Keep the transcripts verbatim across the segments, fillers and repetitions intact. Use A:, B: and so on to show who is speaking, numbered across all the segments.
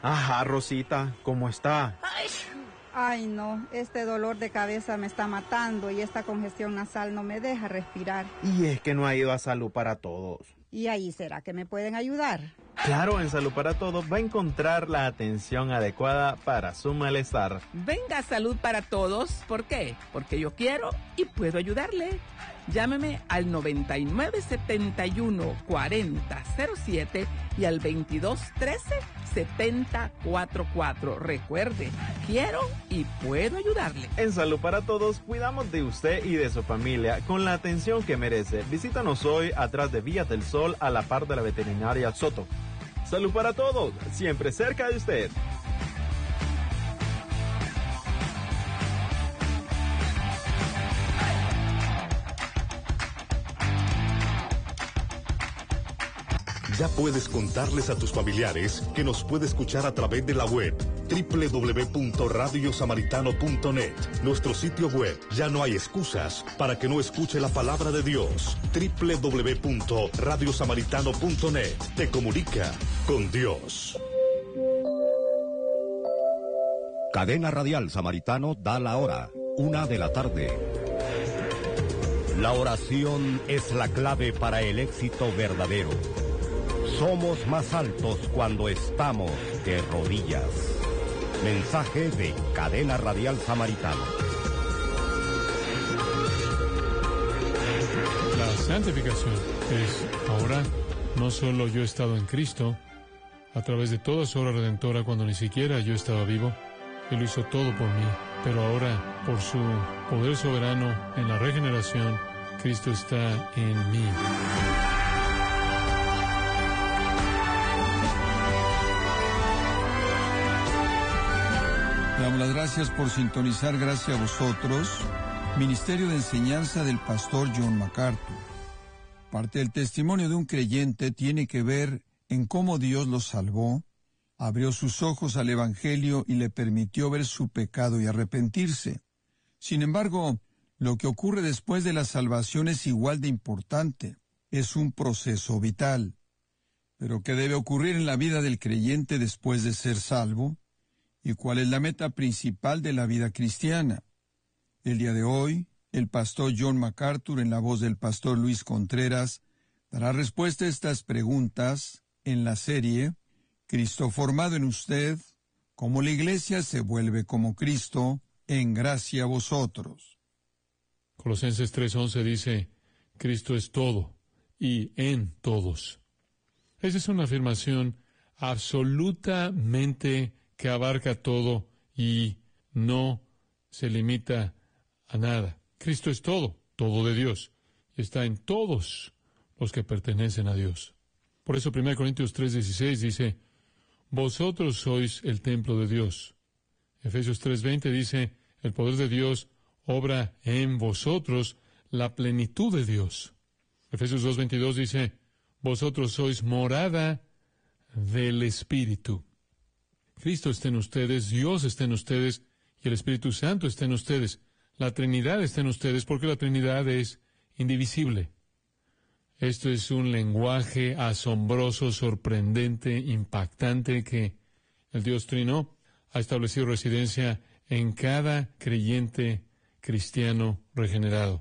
A: Ajá, Rosita, ¿cómo está?
B: Ay, no, este dolor de cabeza me está matando y esta congestión nasal no me deja respirar.
A: Y es que no ha ido a Salud para Todos.
B: ¿Y ahí será que me pueden ayudar?
A: Claro, en Salud para Todos va a encontrar la atención adecuada para su malestar.
C: Venga a Salud para Todos. ¿Por qué? Porque yo quiero y puedo ayudarle. Llámeme al noventa y nueve setenta y uno cuarenta cero siete y al veintidós trece setenta cuarenta y cuatro. Recuerde, quiero y puedo ayudarle.
A: En Salud para Todos cuidamos de usted y de su familia con la atención que merece. Visítanos hoy atrás de Vías del Sol a la par de la veterinaria Soto. Salud para Todos, siempre cerca de usted.
D: Ya puedes contarles a tus familiares que nos puede escuchar a través de la web doble u doble u doble u punto radio samaritano punto net. Nuestro sitio web, ya no hay excusas para que no escuche la palabra de Dios. doble u doble u doble u punto radio samaritano punto net. Te comunica con Dios.
E: Cadena Radial Samaritano da la hora, una de la tarde. La oración es la clave para el éxito verdadero. Somos más altos cuando estamos de rodillas. Mensaje de Cadena Radial Samaritano.
F: La santificación es ahora no solo yo he estado en Cristo, a través de toda su obra redentora cuando ni siquiera yo estaba vivo, Él lo hizo todo por mí, pero ahora por su poder soberano en la regeneración, Cristo está en mí.
G: Damos las gracias por sintonizar, gracias a vosotros, Ministerio de Enseñanza del Pastor John MacArthur. Parte del testimonio de un creyente tiene que ver en cómo Dios lo salvó, abrió sus ojos al Evangelio y le permitió ver su pecado y arrepentirse. Sin embargo, lo que ocurre después de la salvación es igual de importante, es un proceso vital. Pero ¿qué debe ocurrir en la vida del creyente después de ser salvo? ¿Y cuál es la meta principal de la vida cristiana? El día de hoy, el pastor John MacArthur, en la voz del pastor Luis Contreras, dará respuesta a estas preguntas en la serie Cristo formado en usted, cómo la iglesia se vuelve como Cristo, en gracia a vosotros.
F: Colosenses tres once dice, Cristo es todo y en todos. Esa es una afirmación absolutamente que abarca todo y no se limita a nada. Cristo es todo, todo de Dios, y está en todos los que pertenecen a Dios. Por eso primera Corintios tres dieciséis dice, vosotros sois el templo de Dios. Efesios tres veinte dice, el poder de Dios obra en vosotros la plenitud de Dios. Efesios dos veintidós dice, vosotros sois morada del Espíritu. Cristo está en ustedes, Dios está en ustedes, y el Espíritu Santo está en ustedes. La Trinidad está en ustedes porque la Trinidad es indivisible. Esto es un lenguaje asombroso, sorprendente, impactante que el Dios Trino ha establecido residencia en cada creyente cristiano regenerado.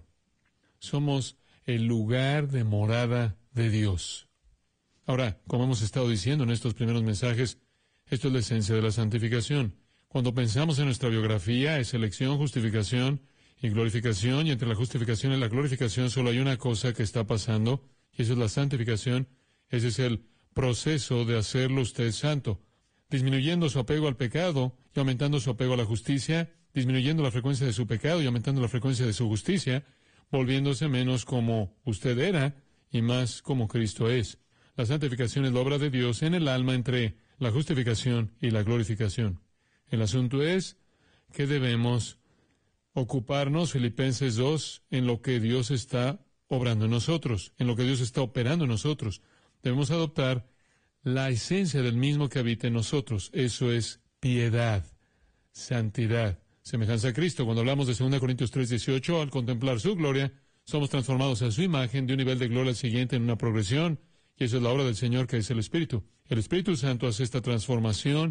F: Somos el lugar de morada de Dios. Ahora, como hemos estado diciendo en estos primeros mensajes, esto es la esencia de la santificación. Cuando pensamos en nuestra biografía, es elección, justificación y glorificación, y entre la justificación y la glorificación solo hay una cosa que está pasando, y eso es la santificación. Ese es el proceso de hacerlo usted santo, disminuyendo su apego al pecado y aumentando su apego a la justicia, disminuyendo la frecuencia de su pecado y aumentando la frecuencia de su justicia, volviéndose menos como usted era y más como Cristo es. La santificación es la obra de Dios en el alma entre la justificación y la glorificación. El asunto es que debemos ocuparnos, Filipenses dos, en lo que Dios está obrando en nosotros, en lo que Dios está operando en nosotros. Debemos adoptar la esencia del mismo que habita en nosotros. Eso es piedad, santidad, semejanza a Cristo. Cuando hablamos de segunda Corintios tres dieciocho, al contemplar su gloria, somos transformados a su imagen de un nivel de gloria al siguiente en una progresión, y eso es la obra del Señor que es el Espíritu. El Espíritu Santo hace esta transformación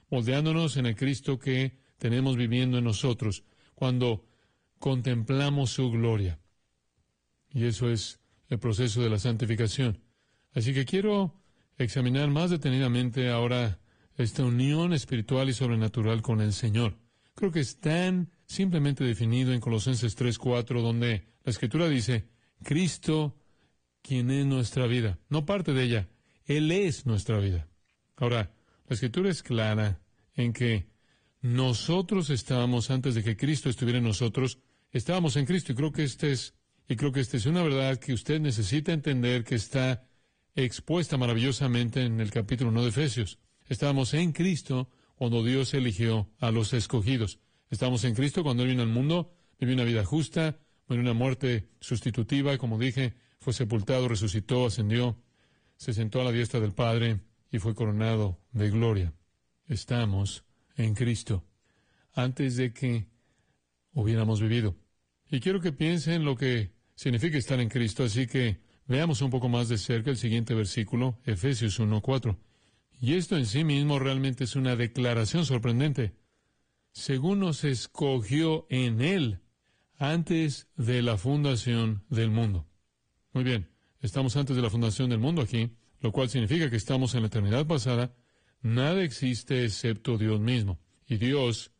F: moldeándonos en el Cristo que tenemos viviendo en nosotros, cuando contemplamos su gloria. Y eso es el proceso de la santificación. Así que quiero examinar más detenidamente ahora esta unión espiritual y sobrenatural con el Señor. Creo que es tan simplemente definido en Colosenses tres cuatro, donde la Escritura dice, Cristo, quien es nuestra vida, no parte de ella, Él es nuestra vida. Ahora, la Escritura es clara en que nosotros estábamos, antes de que Cristo estuviera en nosotros, estábamos en Cristo, y creo que este es, y creo que esta es una verdad que usted necesita entender, que está expuesta maravillosamente en el capítulo uno de Efesios. Estábamos en Cristo cuando Dios eligió a los escogidos. Estábamos en Cristo cuando Él vino al mundo, vivió una vida justa, murió una muerte sustitutiva, como dije, fue sepultado, resucitó, ascendió, se sentó a la diestra del Padre y fue coronado de gloria. Estamos en Cristo antes de que hubiéramos vivido. Y quiero que piensen en lo que significa estar en Cristo, así que veamos un poco más de cerca el siguiente versículo, Efesios uno cuatro. Y esto en sí mismo realmente es una declaración sorprendente. Según nos escogió en Él antes de la fundación del mundo. Muy bien, estamos antes de la fundación del mundo aquí, lo cual significa que estamos en la eternidad pasada. Nada existe excepto Dios mismo. Y Dios,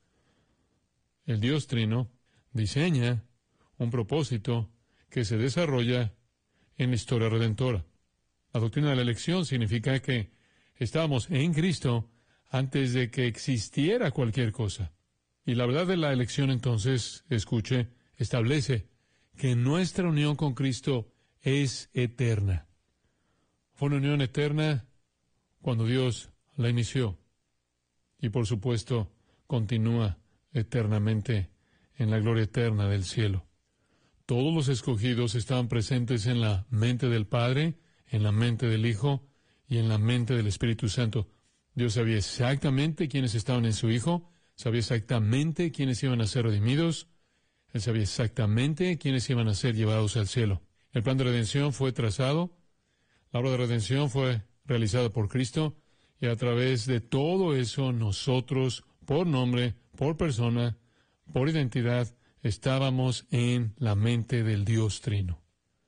F: el Dios Trino, diseña un propósito que se desarrolla en la historia redentora. La doctrina de la elección significa que estábamos en Cristo antes de que existiera cualquier cosa. Y la verdad de la elección, entonces, escuche, establece que nuestra unión con Cristo es eterna. Fue una unión eterna cuando Dios la inició. Y por supuesto, continúa eternamente en la gloria eterna del cielo. Todos los escogidos estaban presentes en la mente del Padre, en la mente del Hijo y en la mente del Espíritu Santo. Dios sabía exactamente quiénes estaban en su Hijo, sabía exactamente quiénes iban a ser redimidos, Él sabía exactamente quiénes iban a ser llevados al cielo. El plan de redención fue trazado, la obra de redención fue realizada por Cristo, y a través de todo eso nosotros, por nombre, por persona, por identidad, estábamos en la mente del Dios Trino.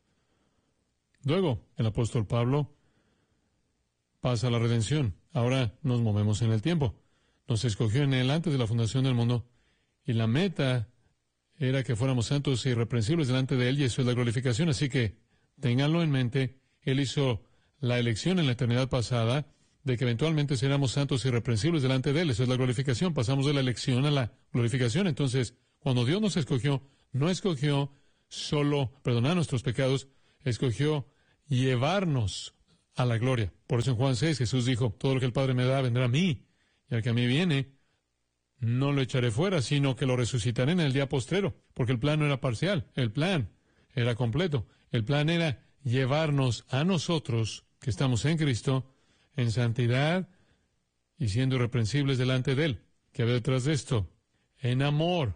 F: Luego, el apóstol Pablo pasa a la redención. Ahora nos movemos en el tiempo. Nos escogió en Él antes de la fundación del mundo, y la meta era que fuéramos santos e irreprensibles delante de Él, y eso es la glorificación. Así que, ténganlo en mente, Él hizo la elección en la eternidad pasada de que eventualmente seríamos santos e irreprensibles delante de Él. Eso es la glorificación. Pasamos de la elección a la glorificación. Entonces, cuando Dios nos escogió, no escogió solo perdonar nuestros pecados, escogió llevarnos a la gloria. Por eso en Juan seis Jesús dijo, todo lo que el Padre me da vendrá a mí, y al que a mí viene, no lo echaré fuera, sino que lo resucitaré en el día postrero, porque el plan no era parcial, el plan era completo. El plan era llevarnos a nosotros, que estamos en Cristo, en santidad y siendo irreprensibles delante de Él. ¿Qué había detrás de esto? En amor.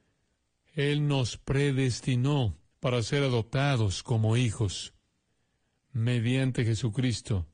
F: Él nos predestinó para ser adoptados como hijos mediante Jesucristo.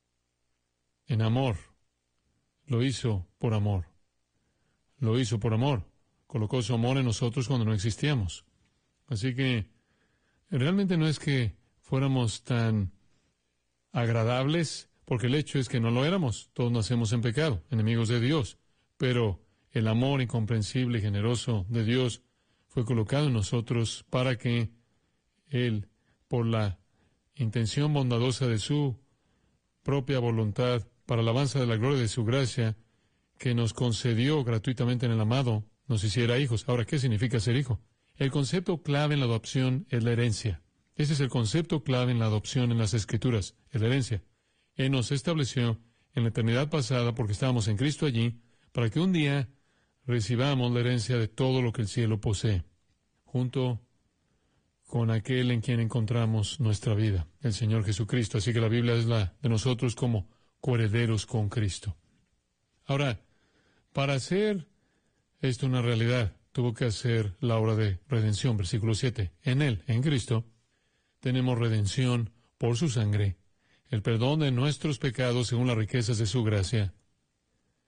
F: En amor. Lo hizo por amor. Lo hizo por amor. Colocó su amor en nosotros cuando no existíamos. Así que realmente no es que fuéramos tan agradables, porque el hecho es que no lo éramos. Todos nacemos en pecado, enemigos de Dios. Pero el amor incomprensible y generoso de Dios fue colocado en nosotros para que Él, por la intención bondadosa de su propia voluntad, para la alabanza de la gloria de su gracia, que nos concedió gratuitamente en el amado, nos hiciera hijos. Ahora, ¿qué significa ser hijo? El concepto clave en la adopción es la herencia. Ese es el concepto clave en la adopción en las Escrituras, es la herencia. Él nos estableció en la eternidad pasada, porque estábamos en Cristo allí, para que un día recibamos la herencia de todo lo que el cielo posee, junto con aquel en quien encontramos nuestra vida, el Señor Jesucristo. Así que la Biblia es la de nosotros como coherederos con Cristo. Ahora, para hacer esto una realidad, tuvo que hacer la obra de redención, versículo siete. En Él, en Cristo, tenemos redención por su sangre, el perdón de nuestros pecados según las riquezas de su gracia,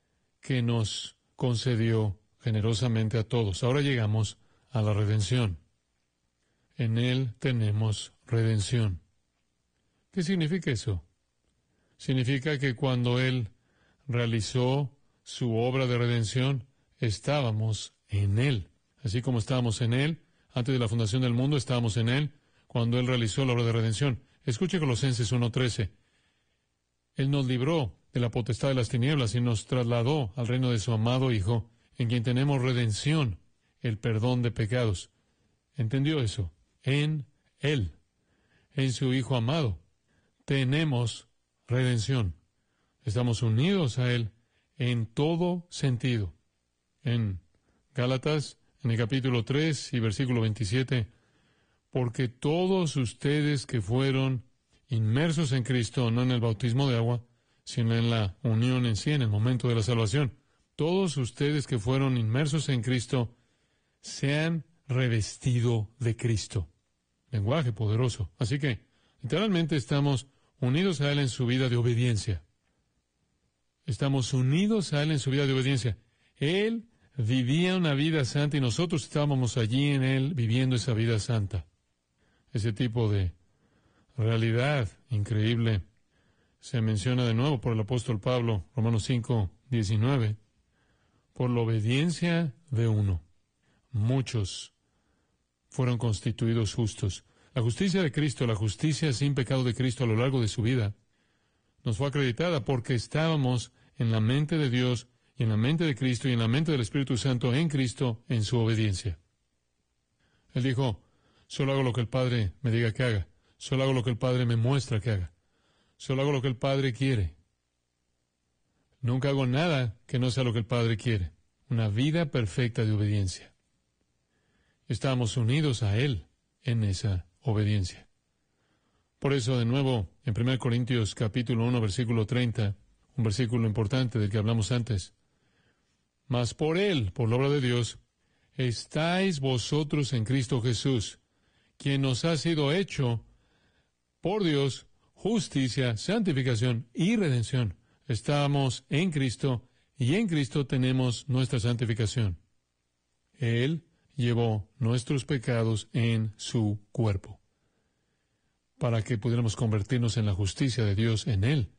F: que nos concedió generosamente a todos. Ahora llegamos a la redención. En Él tenemos redención. ¿Qué significa eso? Significa que cuando Él realizó su obra de redención, estábamos en Él. Así como estábamos en Él, antes de la fundación del mundo estábamos en Él, cuando Él realizó la obra de redención. Escuche Colosenses uno trece. Él nos libró de la potestad de las tinieblas y nos trasladó al reino de su amado Hijo, en quien tenemos redención, el perdón de pecados. ¿Entendió eso? En Él, en su Hijo amado, tenemos redención. Estamos unidos a Él en todo sentido. En Gálatas, en el capítulo tres y versículo veintisiete, porque todos ustedes que fueron inmersos en Cristo, no en el bautismo de agua, sino en la unión en sí, en el momento de la salvación, todos ustedes que fueron inmersos en Cristo, se han revestido de Cristo. Lenguaje poderoso. Así que, literalmente estamos unidos a Él en su vida de obediencia. Estamos unidos a Él en su vida de obediencia. Él vivía una vida santa y nosotros estábamos allí en Él viviendo esa vida santa. Ese tipo de realidad increíble se menciona de nuevo por el apóstol Pablo, Romanos cinco, diecinueve. Por la obediencia de uno, muchos fueron constituidos justos. La justicia de Cristo, la justicia sin pecado de Cristo a lo largo de su vida, nos fue acreditada porque estábamos en la mente de Dios y en la mente de Cristo y en la mente del Espíritu Santo en Cristo en su obediencia. Él dijo, solo hago lo que el Padre me diga que haga, solo hago lo que el Padre me muestra que haga, solo hago lo que el Padre quiere. Nunca hago nada que no sea lo que el Padre quiere. Una vida perfecta de obediencia. Estamos unidos a Él en esa obediencia. Por eso, de nuevo, en primera Corintios capítulo uno, versículo treinta, un versículo importante del que hablamos antes. Mas por Él, por la obra de Dios, estáis vosotros en Cristo Jesús, quien nos ha sido hecho por Dios justicia, santificación y redención. Estamos en Cristo y en Cristo tenemos nuestra santificación. Él llevó nuestros pecados en su cuerpo para que pudiéramos convertirnos en la justicia de Dios en Él.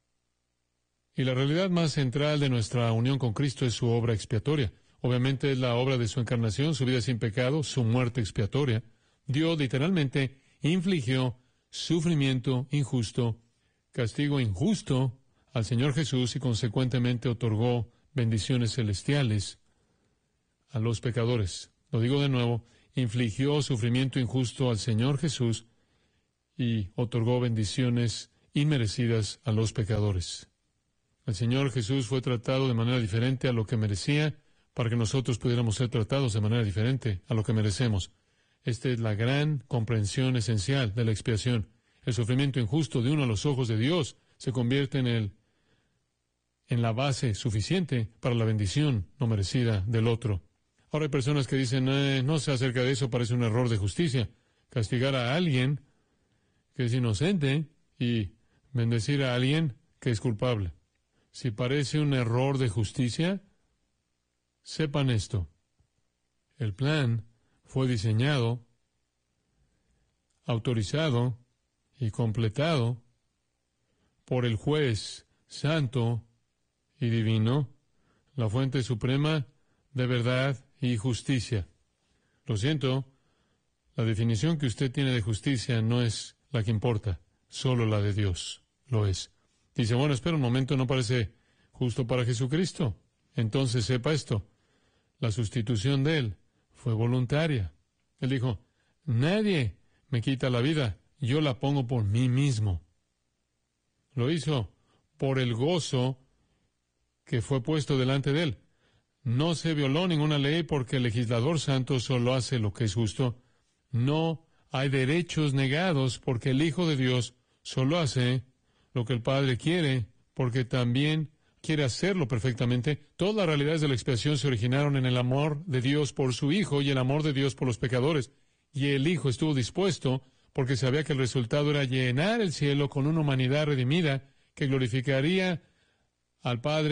F: Y la realidad más central de nuestra unión con Cristo es su obra expiatoria. Obviamente es la obra de su encarnación, su vida sin pecado, su muerte expiatoria. Dios literalmente infligió sufrimiento injusto, castigo injusto al Señor Jesús y consecuentemente otorgó bendiciones celestiales a los pecadores. Lo digo de nuevo, infligió sufrimiento injusto al Señor Jesús y otorgó bendiciones inmerecidas a los pecadores. El Señor Jesús fue tratado de manera diferente a lo que merecía para que nosotros pudiéramos ser tratados de manera diferente a lo que merecemos. Esta es la gran comprensión esencial de la expiación. El sufrimiento injusto de uno a los ojos de Dios se convierte en el en la base suficiente para la bendición no merecida del otro. Ahora hay personas que dicen, eh, no sé acerca de eso, parece un error de justicia. Castigar a alguien que es inocente y bendecir a alguien que es culpable. Si parece un error de justicia, sepan esto. El plan fue diseñado, autorizado y completado por el juez santo y divino, la fuente suprema de verdad y justicia. Lo siento, la definición que usted tiene de justicia no es la que importa, solo la de Dios lo es. Dice, bueno, espera un momento, ¿no parece justo para Jesucristo? Entonces sepa esto, la sustitución de Él fue voluntaria. Él dijo, nadie me quita la vida, yo la pongo por mí mismo. Lo hizo por el gozo que fue puesto delante de Él. No se violó ninguna ley porque el legislador santo solo hace lo que es justo. No hay derechos negados porque el Hijo de Dios solo hace lo que el Padre quiere porque también quiere hacerlo perfectamente. Todas las realidades de la expiación se originaron en el amor de Dios por su Hijo y el amor de Dios por los pecadores. Y el Hijo estuvo dispuesto porque sabía que el resultado era llenar el cielo con una humanidad redimida que glorificaría al Padre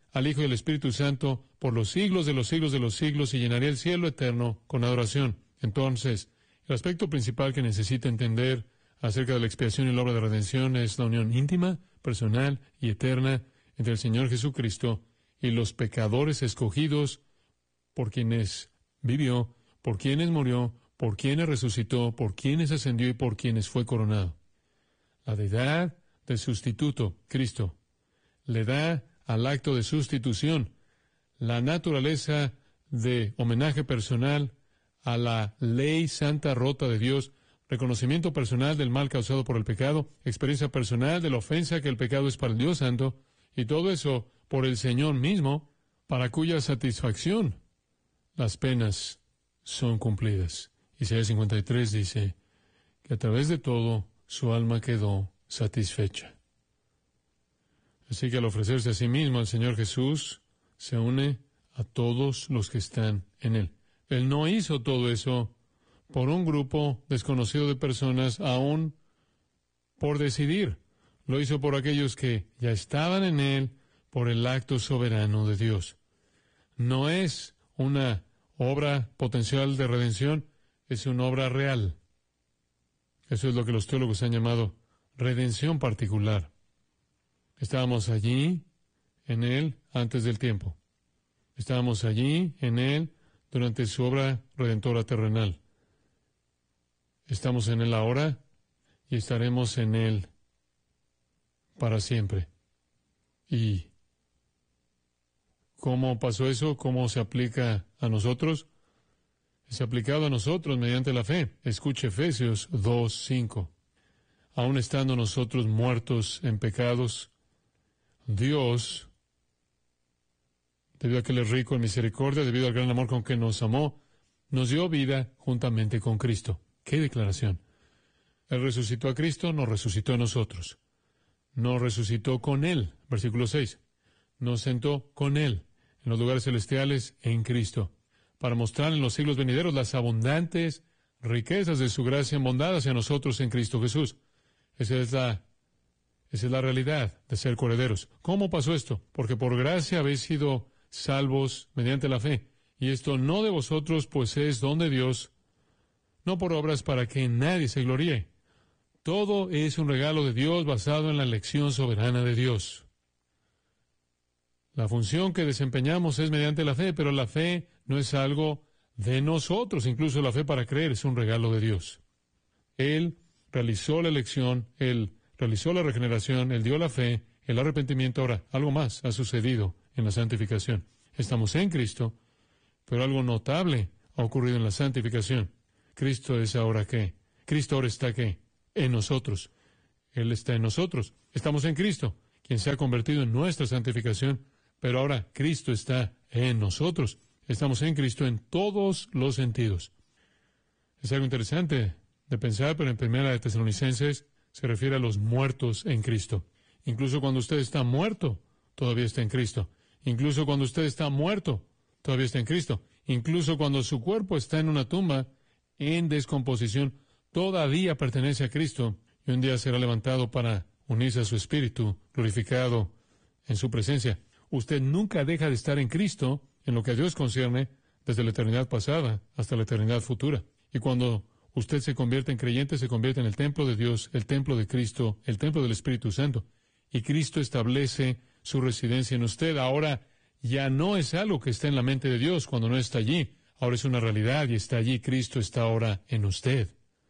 F: al Hijo y al Espíritu Santo por los siglos de los siglos de los siglos y llenaría el cielo eterno con adoración. Entonces, el aspecto principal que necesita entender acerca de la expiación y la obra de redención es la unión íntima, personal y eterna entre el Señor Jesucristo y los pecadores escogidos por quienes vivió, por quienes murió, por quienes resucitó, por quienes ascendió y por quienes fue coronado. La deidad del sustituto, Cristo, le da al acto de sustitución la naturaleza de homenaje personal a la ley santa rota de Dios, reconocimiento personal del mal causado por el pecado, experiencia personal de la ofensa que el pecado es para el Dios santo, y todo eso por el Señor mismo, para cuya satisfacción las penas son cumplidas. Isaías cincuenta y tres dice que a través de todo su alma quedó satisfecha. Así que al ofrecerse a sí mismo, el Señor Jesús se une a todos los que están en Él. Él no hizo todo eso por un grupo desconocido de personas, aún por decidir. Lo hizo por aquellos que ya estaban en Él, por el acto soberano de Dios. No es una obra potencial de redención, es una obra real. Eso es lo que los teólogos han llamado redención particular. Estábamos allí en Él antes del tiempo. Estábamos allí en Él durante su obra redentora terrenal. Estamos en Él ahora y estaremos en Él para siempre. ¿Y cómo pasó eso? ¿Cómo se aplica a nosotros? Es aplicado a nosotros mediante la fe. Escuche Efesios dos cinco. Aun estando nosotros muertos en pecados, Dios, debido a que Él es rico en misericordia, debido al gran amor con que nos amó, nos dio vida juntamente con Cristo. ¡Qué declaración! Él resucitó a Cristo, nos resucitó a nosotros. Nos resucitó con Él, versículo seis. Nos sentó con Él en los lugares celestiales en Cristo, para mostrar en los siglos venideros las abundantes riquezas de su gracia en bondad hacia nosotros en Cristo Jesús. Esa es la, esa es la realidad de ser coherederos. ¿Cómo pasó esto? Porque por gracia habéis sido salvos mediante la fe. Y esto no de vosotros, pues es don de Dios, no por obras para que nadie se gloríe. Todo es un regalo de Dios basado en la elección soberana de Dios. La función que desempeñamos es mediante la fe, pero la fe no es algo de nosotros. Incluso la fe para creer es un regalo de Dios. Él realizó la elección, Él realizó la regeneración, Él dio la fe, el arrepentimiento. Ahora, algo más ha sucedido en la santificación. Estamos en Cristo, pero algo notable ha ocurrido en la santificación. Cristo es ahora ¿qué? Cristo ahora está ¿qué? En nosotros. Él está en nosotros. Estamos en Cristo, quien se ha convertido en nuestra santificación, pero ahora Cristo está en nosotros. Estamos en Cristo en todos los sentidos. Es algo interesante de pensar, pero en Primera de Tesalonicenses se refiere a los muertos en Cristo. Incluso cuando usted está muerto, todavía está en Cristo. Incluso cuando usted está muerto, todavía está en Cristo. Incluso cuando su cuerpo está en una tumba, en descomposición, todavía pertenece a Cristo y un día será levantado para unirse a su espíritu glorificado en su presencia. Usted nunca deja de estar en Cristo en lo que a Dios concierne desde la eternidad pasada hasta la eternidad futura. Y cuando usted se convierte en creyente, se convierte en el templo de Dios, el templo de Cristo, el templo del Espíritu Santo. Y Cristo establece su residencia en usted. Ahora ya no es algo que está en la mente de Dios cuando no está allí. Ahora es una realidad y está allí. Cristo está ahora en usted.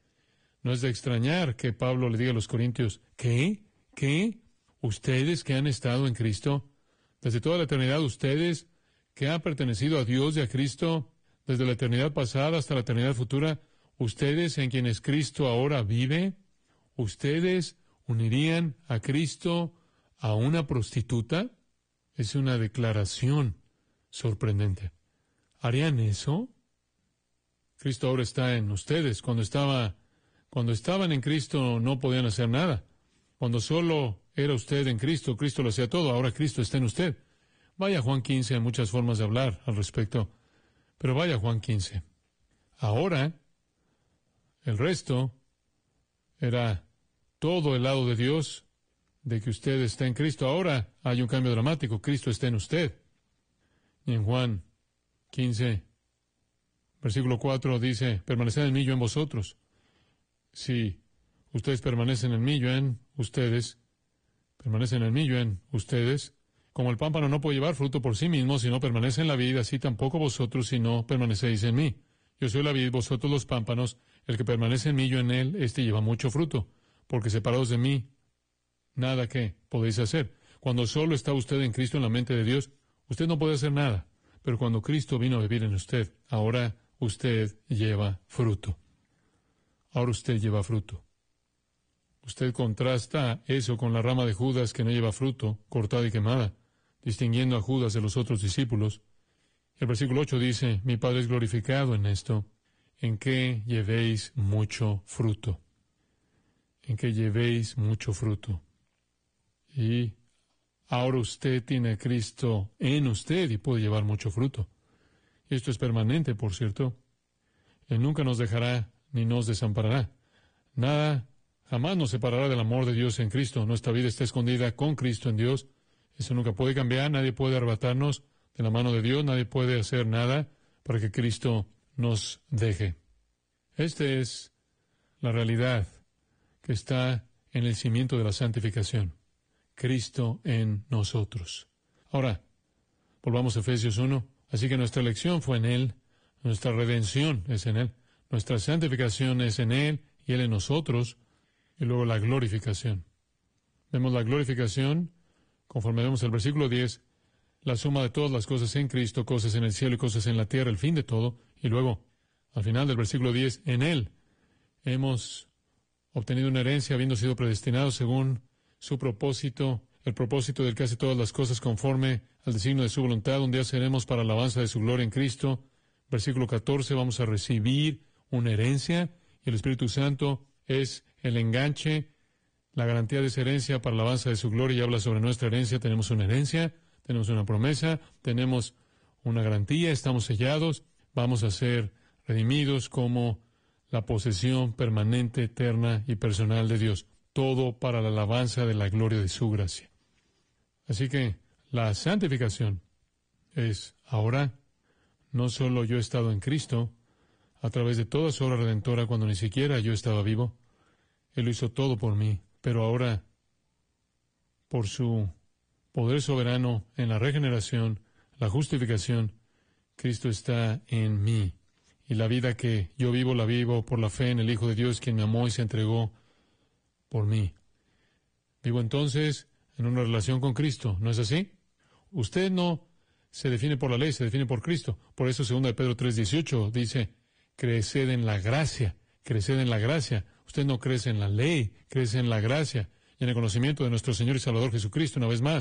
F: No es de extrañar que Pablo le diga a los corintios, ¿qué? ¿Qué? ¿Ustedes que han estado en Cristo? Desde toda la eternidad, ustedes que han pertenecido a Dios y a Cristo, desde la eternidad pasada hasta la eternidad futura, ustedes en quienes Cristo ahora vive, ¿ustedes unirían a Cristo a una prostituta? Es una declaración sorprendente. ¿Harían eso? Cristo ahora está en ustedes. Cuando estaba, cuando estaban en Cristo no podían hacer nada. Cuando solo era usted en Cristo, Cristo lo hacía todo. Ahora Cristo está en usted. Vaya a Juan quince, hay muchas formas de hablar al respecto. Pero vaya a Juan quince. Ahora, el resto era todo el lado de Dios de que usted está en Cristo. Ahora hay un cambio dramático. Cristo está en usted. Y en Juan quince, versículo cuatro dice, permaneced en mí, yo en vosotros. Si ustedes permanecen en mí, yo en ustedes, permanecen en mí, yo en ustedes. Como el pámpano no puede llevar fruto por sí mismo si no permanece en la vid, así tampoco vosotros si no permanecéis en mí. Yo soy la vid, vosotros los pámpanos. El que permanece en mí, yo en él, éste lleva mucho fruto. Porque separados de mí, nada que podéis hacer. Cuando solo está usted en Cristo, en la mente de Dios, usted no puede hacer nada. Pero cuando Cristo vino a vivir en usted, ahora usted lleva fruto. Ahora usted lleva fruto. Usted contrasta eso con la rama de Judas que no lleva fruto, cortada y quemada, distinguiendo a Judas de los otros discípulos. El versículo ocho dice, mi Padre es glorificado en esto, en que llevéis mucho fruto. En que llevéis mucho fruto. Y ahora usted tiene a Cristo en usted y puede llevar mucho fruto. Y esto es permanente, por cierto. Él nunca nos dejará ni nos desamparará. Nada jamás nos separará del amor de Dios en Cristo. Nuestra vida está escondida con Cristo en Dios. Eso nunca puede cambiar. Nadie puede arrebatarnos de la mano de Dios. Nadie puede hacer nada para que Cristo nos deje. Esta es la realidad que está en el cimiento de la santificación. Cristo en nosotros. Ahora, volvamos a Efesios uno. Así que nuestra elección fue en Él, nuestra redención es en Él, nuestra santificación es en Él y Él en nosotros, y luego la glorificación. Vemos la glorificación, conforme vemos el versículo diez, la suma de todas las cosas en Cristo, cosas en el cielo y cosas en la tierra, el fin de todo, y luego, al final del versículo diez, en Él hemos obtenido una herencia habiendo sido predestinados según su propósito, el propósito del que hace todas las cosas conforme al designio de su voluntad, donde ya seremos para la alabanza de su gloria en Cristo. Versículo catorce, vamos a recibir una herencia, y el Espíritu Santo es el enganche, la garantía de esa herencia para la alabanza de su gloria, y habla sobre nuestra herencia. Tenemos una herencia, tenemos una promesa, tenemos una garantía, estamos sellados, vamos a ser redimidos como la posesión permanente, eterna y personal de Dios. Todo para la alabanza de la gloria de su gracia. Así que la santificación es ahora, no solo yo he estado en Cristo, a través de toda su obra redentora cuando ni siquiera yo estaba vivo, Él lo hizo todo por mí, pero ahora, por su poder soberano en la regeneración, la justificación, Cristo está en mí. Y la vida que yo vivo, la vivo por la fe en el Hijo de Dios, quien me amó y se entregó por mí. Vivo entonces en una relación con Cristo, ¿no es así? Usted no se define por la ley, se define por Cristo. Por eso segunda de Pedro tres dieciocho dice, creced en la gracia, creced en la gracia. Usted no crece en la ley, crece en la gracia y en el conocimiento de nuestro Señor y Salvador Jesucristo. Una vez más,